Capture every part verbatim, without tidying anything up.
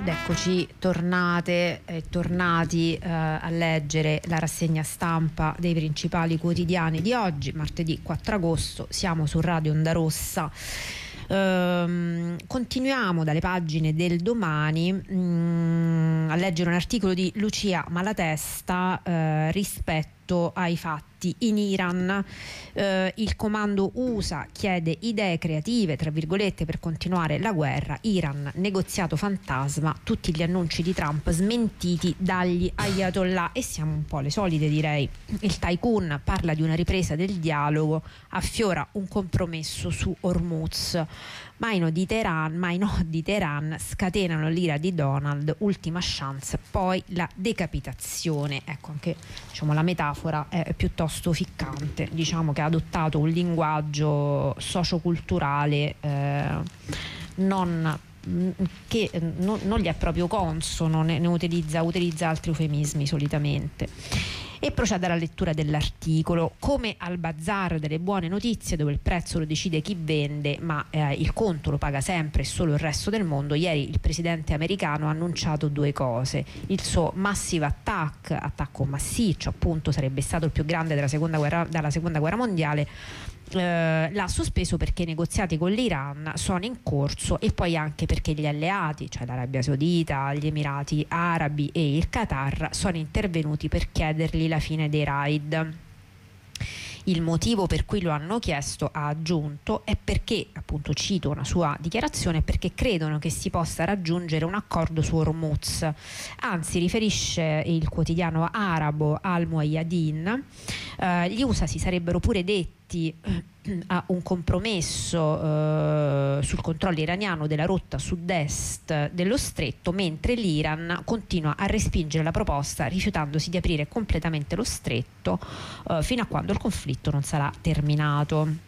Ed eccoci tornate e tornati eh, a leggere la rassegna stampa dei principali quotidiani di oggi, martedì quattro agosto. Siamo su Radio Onda Rossa. Ehm, continuiamo dalle pagine del Domani mh, a leggere un articolo di Lucia Malatesta eh, rispetto ai fatti in Iran. Eh, il comando U S A chiede idee creative, tra virgolette, per continuare la guerra. Iran, negoziato fantasma, tutti gli annunci di Trump smentiti dagli ayatollah. E siamo un po' le solite, direi. Il tycoon parla di una ripresa del dialogo, affiora un compromesso su Hormuz. Mai no di Teheran, mai no di Teheran, scatenano l'ira di Donald, ultima chance, poi la decapitazione. Ecco, anche diciamo la metafora è piuttosto ficcante, diciamo che ha adottato un linguaggio socioculturale eh, non che non, non gli è proprio consono, ne, ne utilizza, utilizza altri eufemismi solitamente. E procede alla lettura dell'articolo. Come al bazar delle buone notizie, dove il prezzo lo decide chi vende, ma eh, il conto lo paga sempre e solo il resto del mondo, ieri il presidente americano ha annunciato due cose: il suo massive attack, attacco massiccio, appunto sarebbe stato il più grande della seconda guerra, dalla seconda guerra mondiale. Eh, l'ha sospeso perché i negoziati con l'Iran sono in corso, e poi anche perché gli alleati, cioè l'Arabia Saudita, gli Emirati Arabi e il Qatar, sono intervenuti per chiedergli la fine dei raid. Il motivo per cui lo hanno chiesto, ha aggiunto, è perché, appunto cito una sua dichiarazione, perché credono che si possa raggiungere un accordo su Hormuz. Anzi, riferisce il quotidiano arabo Al Muayyadin, eh, gli U S A si sarebbero pure detti a un compromesso eh, sul controllo iraniano della rotta sud-est dello stretto, mentre l'Iran continua a respingere la proposta, rifiutandosi di aprire completamente lo stretto eh, fino a quando il conflitto non sarà terminato.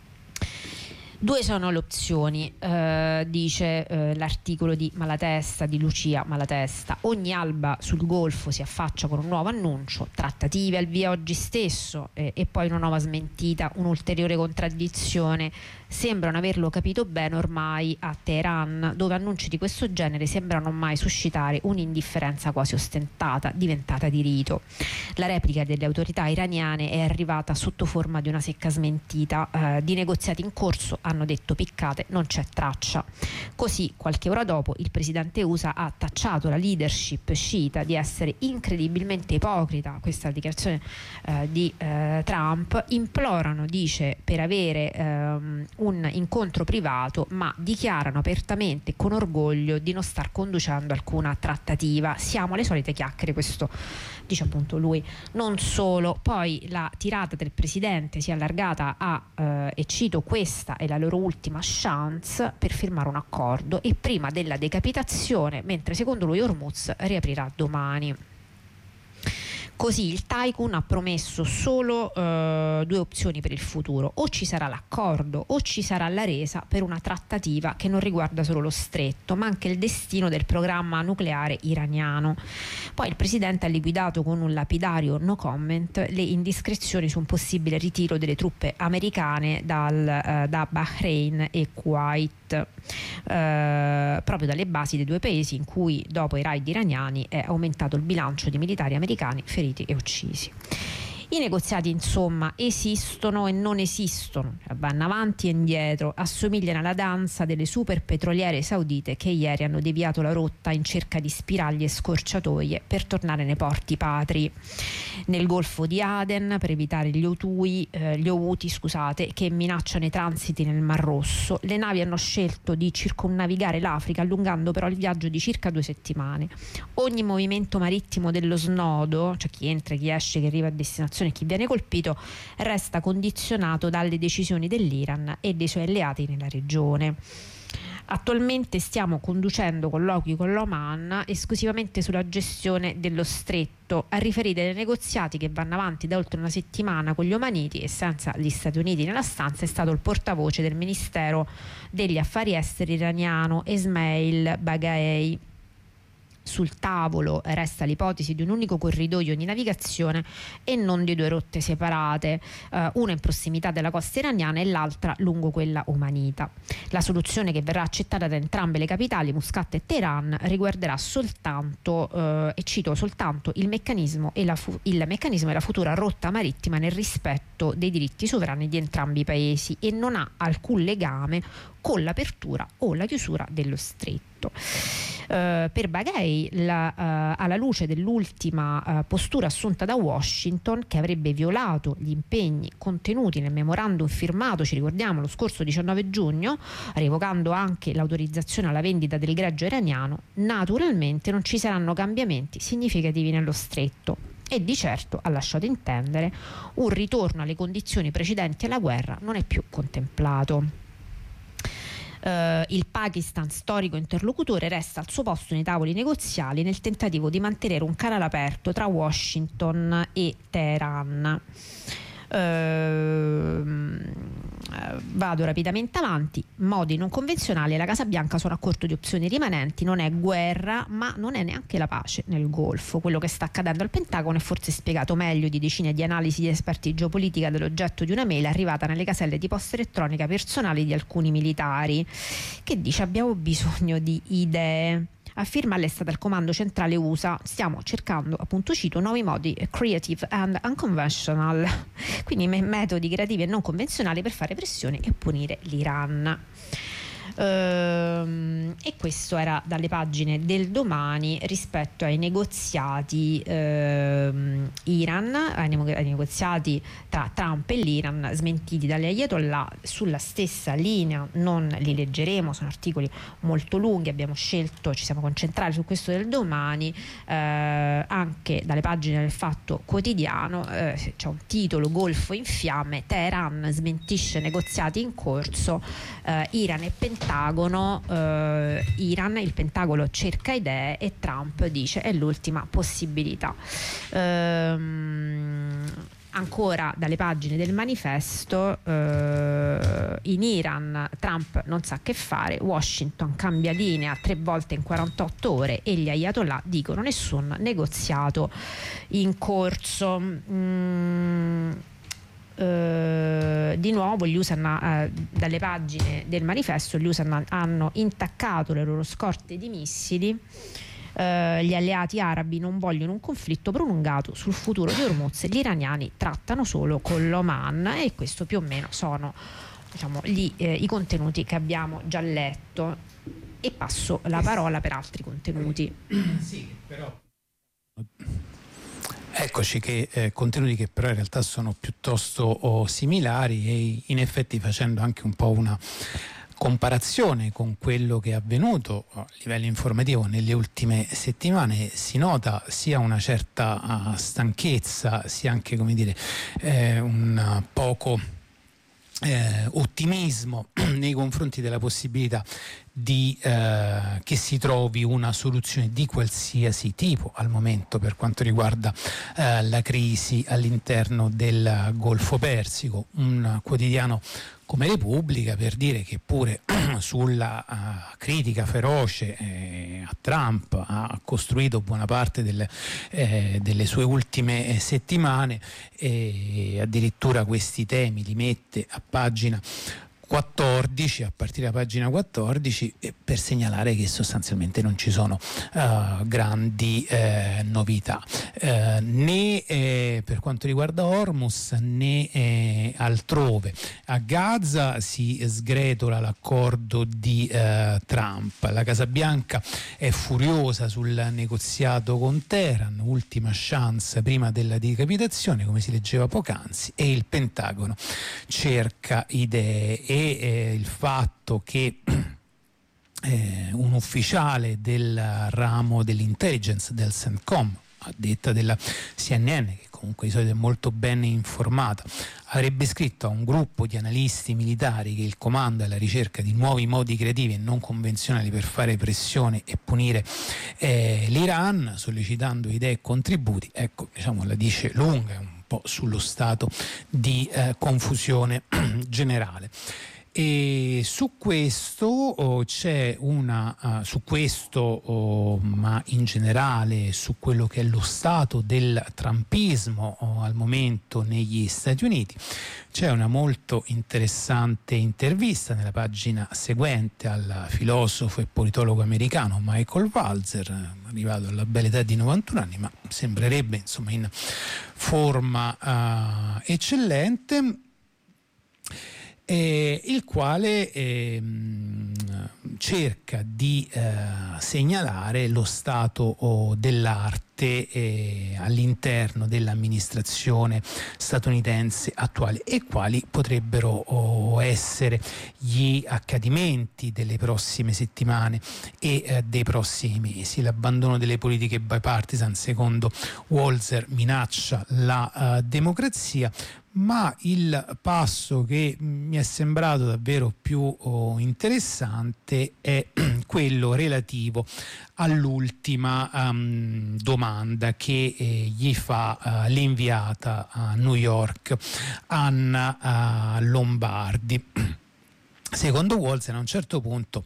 Due sono le opzioni, eh, dice eh, l'articolo di Malatesta, di Lucia Malatesta. Ogni alba sul Golfo si affaccia con un nuovo annuncio, trattative al via oggi stesso, eh, e poi una nuova smentita, un'ulteriore contraddizione. Sembrano averlo capito bene ormai a Teheran, dove annunci di questo genere sembrano mai suscitare un'indifferenza quasi ostentata, diventata di rito. La replica delle autorità iraniane è arrivata sotto forma di una secca smentita. Eh, di negoziati in corso, hanno detto piccate, non c'è traccia. Così, qualche ora dopo, il presidente U S A ha tacciato la leadership sciita di essere incredibilmente ipocrita. Questa è la dichiarazione eh, di eh, Trump. Implorano, dice, per avere ehm, un incontro privato, ma dichiarano apertamente, con orgoglio, di non star conducendo alcuna trattativa. Siamo alle solite chiacchiere, questo dice appunto lui. Non solo, poi la tirata del presidente si è allargata a, eh, e cito, questa è la loro ultima chance per firmare un accordo e prima della decapitazione, mentre secondo lui Hormuz riaprirà domani. Così il tycoon ha promesso solo eh, due opzioni per il futuro: o ci sarà l'accordo o ci sarà la resa per una trattativa che non riguarda solo lo stretto, ma anche il destino del programma nucleare iraniano. Poi il presidente ha liquidato con un lapidario no comment le indiscrezioni su un possibile ritiro delle truppe americane dal, eh, da Bahrain e Kuwait, eh, proprio dalle basi dei due paesi in cui dopo i raid iraniani è aumentato il bilancio di militari americani feriti e uccisi. I negoziati, insomma, esistono e non esistono, vanno avanti e indietro, assomigliano alla danza delle super petroliere saudite che ieri hanno deviato la rotta in cerca di spiragli e scorciatoie per tornare nei porti patri. Nel Golfo di Aden, per evitare gli Houthi, eh, gli Houthi scusate, che minacciano i transiti nel Mar Rosso, le navi hanno scelto di circumnavigare l'Africa, allungando però il viaggio di circa due settimane. Ogni movimento marittimo dello snodo, cioè chi entra, chi esce, chi arriva a destinazione e chi viene colpito, resta condizionato dalle decisioni dell'Iran e dei suoi alleati nella regione. Attualmente stiamo conducendo colloqui con l'Oman esclusivamente sulla gestione dello stretto, a riferire dei negoziati che vanno avanti da oltre una settimana con gli omaniti, e senza gli Stati Uniti nella stanza è stato il portavoce del Ministero degli Affari Esteri iraniano Esmail Bagaei. Sul tavolo resta l'ipotesi di un unico corridoio di navigazione e non di due rotte separate, eh, una in prossimità della costa iraniana e l'altra lungo quella omanita. La soluzione, che verrà accettata da entrambe le capitali, Muscat e Teheran, riguarderà soltanto, eh, e cito, soltanto il meccanismo e, la fu- il meccanismo e la futura rotta marittima nel rispetto dei diritti sovrani di entrambi i paesi e non ha alcun legame con l'apertura o la chiusura dello stretto. Uh, per Baghei, la, uh, alla luce dell'ultima uh, postura assunta da Washington, che avrebbe violato gli impegni contenuti nel memorandum firmato, ci ricordiamo, lo scorso diciannove giugno, revocando anche l'autorizzazione alla vendita del greggio iraniano, naturalmente non ci saranno cambiamenti significativi nello stretto. E di certo, ha lasciato intendere, un ritorno alle condizioni precedenti alla guerra non è più contemplato. Uh, il Pakistan, storico interlocutore, resta al suo posto nei tavoli negoziali nel tentativo di mantenere un canale aperto tra Washington e Teheran. Uh, vado rapidamente avanti. Modi non convenzionali. La Casa Bianca sono a corto di opzioni rimanenti. Non è guerra, ma non è neanche la pace nel Golfo. Quello che sta accadendo al Pentagono è forse spiegato meglio di decine di analisi di esperti di geopolitica dell'oggetto di una mail arrivata nelle caselle di posta elettronica personali di alcuni militari, che dice: abbiamo bisogno di idee. Afferma all'esta del comando centrale U S A: stiamo cercando, appunto cito, nuovi modi creative and unconventional, quindi metodi creativi e non convenzionali per fare pressione e punire l'Iran. Ehm, e questo era dalle pagine del Domani rispetto ai negoziati ehm, Iran, ai, nego- ai negoziati tra Trump e l'Iran, smentiti dagli Ayatollah. Sulla stessa linea, non li leggeremo, sono articoli molto lunghi, abbiamo scelto, ci siamo concentrati su questo del Domani. Eh, anche dalle pagine del Fatto Quotidiano eh, c'è un titolo: Golfo in fiamme, Teheran smentisce negoziati in corso, eh, Iran e Pentagono, eh, Iran, il Pentagono cerca idee e Trump dice è l'ultima possibilità. Ehm, ancora dalle pagine del Manifesto, eh, in Iran Trump non sa che fare, Washington cambia linea tre volte in quarantotto ore e gli Ayatollah dicono nessun negoziato in corso. Mm. Uh, di nuovo gli U S A, uh, dalle pagine del Manifesto, gli U S A hanno intaccato le loro scorte di missili. Uh, gli alleati arabi non vogliono un conflitto prolungato sul futuro di Hormuz, gli iraniani trattano solo con l'Oman, e questo più o meno sono, diciamo, gli, eh, i contenuti che abbiamo già letto, e passo la parola per altri contenuti. Sì, però eccoci che eh, contenuti che però in realtà sono piuttosto oh, similari, e in effetti facendo anche un po' una comparazione con quello che è avvenuto a livello informativo nelle ultime settimane, si nota sia una certa uh, stanchezza, sia anche, come dire, eh, un poco eh, ottimismo nei confronti della possibilità di eh, che si trovi una soluzione di qualsiasi tipo al momento per quanto riguarda eh, la crisi all'interno del Golfo Persico. Un quotidiano come Repubblica, per dire che pure sulla uh, critica feroce eh, a Trump ha costruito buona parte del, eh, delle sue ultime eh, settimane, e addirittura questi temi li mette a pagina quattordici, a partire da pagina quattordici, per segnalare che sostanzialmente non ci sono uh, grandi eh, novità uh, né eh, per quanto riguarda Hormuz né eh, altrove. A Gaza si sgretola l'accordo di uh, Trump, la Casa Bianca è furiosa sul negoziato con Teheran, ultima chance prima della decapitazione, come si leggeva poc'anzi, e il Pentagono cerca idee. E eh, il fatto che eh, un ufficiale del ramo dell'intelligence del CENTCOM, a detta della C N N, che comunque di solito è molto ben informata, avrebbe scritto a un gruppo di analisti militari che il comando è alla ricerca di nuovi modi creativi e non convenzionali per fare pressione e punire eh, l'Iran, sollecitando idee e contributi. Ecco, diciamo, la dice lunga, un po' sullo stato di eh, confusione generale. E su questo oh, c'è una uh, su questo oh, ma in generale su quello che è lo stato del trumpismo oh, al momento negli Stati Uniti, c'è una molto interessante intervista nella pagina seguente al filosofo e politologo americano Michael Walzer, arrivato alla bella età di novantuno anni, ma sembrerebbe insomma in forma uh, eccellente. Eh, il quale eh, cerca di eh, segnalare lo stato oh, dell'arte eh, all'interno dell'amministrazione statunitense attuale e quali potrebbero oh, essere gli accadimenti delle prossime settimane e eh, dei prossimi mesi. L'abbandono delle politiche bipartisan, secondo Walzer, minaccia la uh, democrazia, ma il passo che mi è sembrato davvero più oh, interessante è quello relativo all'ultima um, domanda che eh, gli fa uh, l'inviata a New York Anna uh, Lombardi. Secondo Walzer, a un certo punto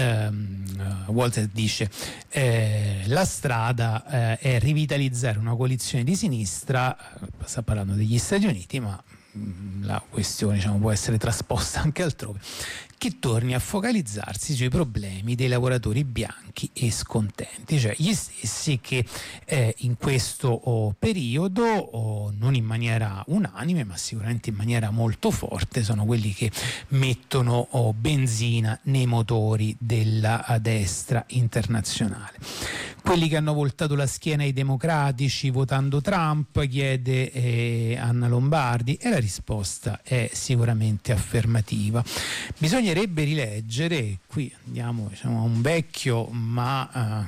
ehm, Walzer dice eh, la strada eh, è rivitalizzare una coalizione di sinistra, sta parlando degli Stati Uniti, ma mh, la questione diciamo, può essere trasposta anche altrove, che torni a focalizzarsi sui problemi dei lavoratori bianchi e scontenti, cioè gli stessi che eh, in questo oh, periodo, oh, non in maniera unanime ma sicuramente in maniera molto forte, sono quelli che mettono oh, benzina nei motori della destra internazionale. Quelli che hanno voltato la schiena ai democratici votando Trump, chiede eh, Anna Lombardi, e la risposta è sicuramente affermativa. Bisognerebbe rileggere, qui andiamo diciamo, a un vecchio ma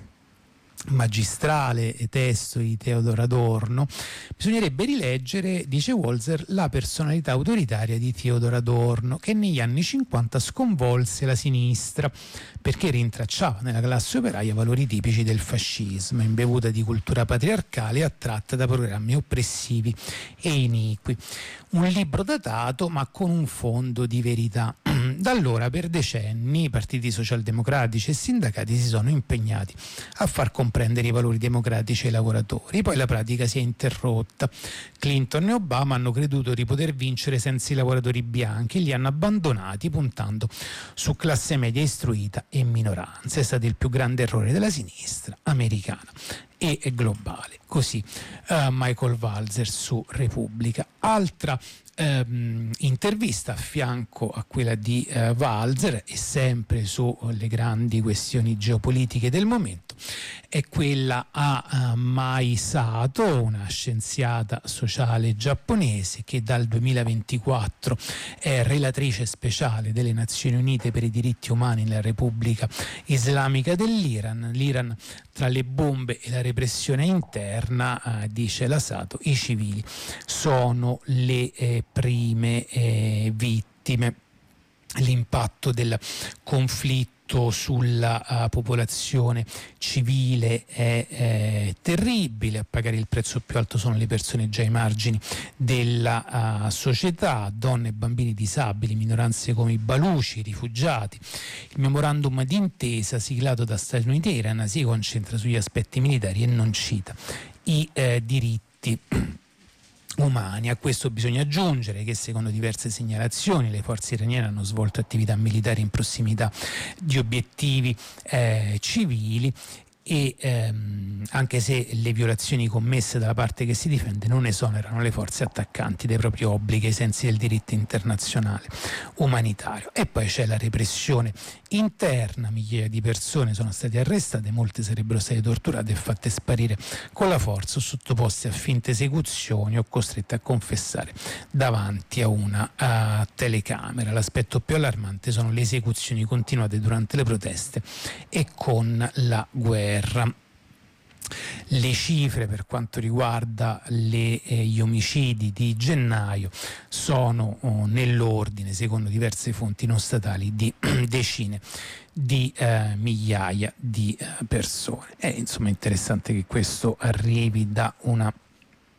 uh, magistrale testo di Theodor Adorno, bisognerebbe rileggere, dice Walzer, la personalità autoritaria di Theodor Adorno, che negli anni cinquanta sconvolse la sinistra perché rintracciava nella classe operaia valori tipici del fascismo, imbevuta di cultura patriarcale e attratta da programmi oppressivi e iniqui. Un libro datato ma con un fondo di verità. Da allora per decenni i partiti socialdemocratici e sindacati si sono impegnati a far comprendere i valori democratici ai lavoratori, poi la pratica si è interrotta. Clinton e Obama hanno creduto di poter vincere senza i lavoratori bianchi e li hanno abbandonati puntando su classe media istruita e minoranze. È stato il più grande errore della sinistra americana e globale. Così uh, Michael Walzer su Repubblica. Altra ehm, intervista a fianco a quella di uh, Walzer e sempre sulle grandi questioni geopolitiche del momento è quella a uh, Mai Sato, una scienziata sociale giapponese che dal duemilaventiquattro è relatrice speciale delle Nazioni Unite per i diritti umani nella Repubblica Islamica dell'Iran. L'Iran, tra le bombe e la repressione interna, eh, dice la Sato, i civili sono le eh, prime eh, vittime. L'impatto del conflitto sulla uh, popolazione civile è eh, terribile. A pagare il prezzo più alto sono le persone già ai margini della uh, società, donne e bambini disabili, minoranze come i baluci, i rifugiati. Il memorandum d'intesa siglato da Stati Uniti e Iran si concentra sugli aspetti militari e non cita i eh, diritti umani. A questo bisogna aggiungere che secondo diverse segnalazioni le forze iraniane hanno svolto attività militari in prossimità di obiettivi eh, civili e ehm, anche se le violazioni commesse dalla parte che si difende non esonerano le forze attaccanti dei propri obblighi ai sensi del diritto internazionale umanitario. E poi c'è la repressione interna, migliaia di persone sono state arrestate, molte sarebbero state torturate e fatte sparire con la forza o sottoposte a finte esecuzioni o costrette a confessare davanti a una uh, telecamera. L'aspetto più allarmante sono le esecuzioni continuate durante le proteste e con la guerra. Le cifre per quanto riguarda le, eh, gli omicidi di gennaio sono oh, nell'ordine, secondo diverse fonti non statali, di decine di eh, migliaia di eh, persone. È insomma interessante che questo arrivi da una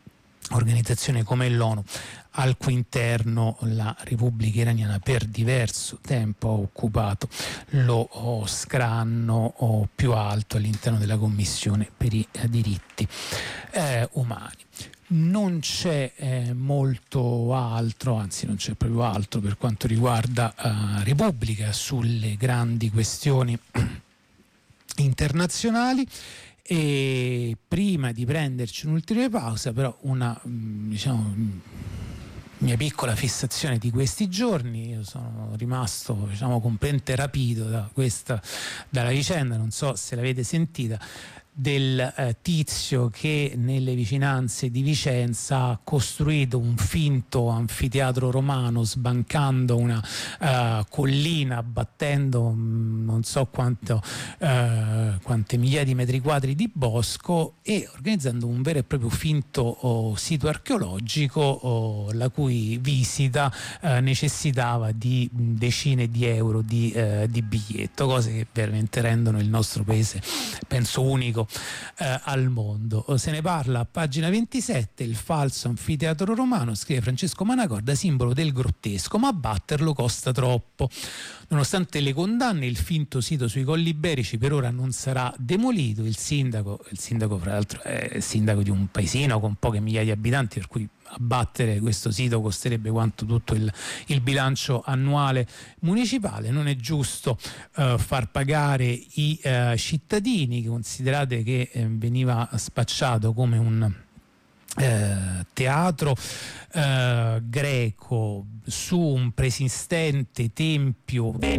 organizzazione come l'ONU, al cui interno la Repubblica Iraniana per diverso tempo ha occupato lo scranno più alto all'interno della Commissione per i diritti eh, umani. Non c'è eh, molto altro, anzi non c'è proprio altro per quanto riguarda eh, Repubblica sulle grandi questioni internazionali. E prima di prenderci un'ulteriore pausa, però una diciamo mia piccola fissazione di questi giorni, io sono rimasto diciamo completamente rapito da questa dalla vicenda, non so se l'avete sentita, del eh, tizio che nelle vicinanze di Vicenza ha costruito un finto anfiteatro romano sbancando una uh, collina, abbattendo mh, non so quanto, uh, quante migliaia di metri quadri di bosco e organizzando un vero e proprio finto oh, sito archeologico oh, la cui visita uh, necessitava di decine di euro di, uh, di biglietto, cose che veramente rendono il nostro paese, penso, unico Eh, al mondo. Se ne parla a pagina ventisette. Il falso anfiteatro romano, scrive Francesco Manacorda, simbolo del grottesco, ma abbatterlo costa troppo. Nonostante le condanne, il finto sito sui Colli Iberici per ora non sarà demolito. Il sindaco, il sindaco fra l'altro è sindaco di un paesino con poche migliaia di abitanti, per cui abbattere questo sito costerebbe quanto tutto il, il bilancio annuale municipale. Non è giusto uh, far pagare i uh, cittadini. Considerate che eh, veniva spacciato come un eh, teatro eh, greco su un preesistente tempio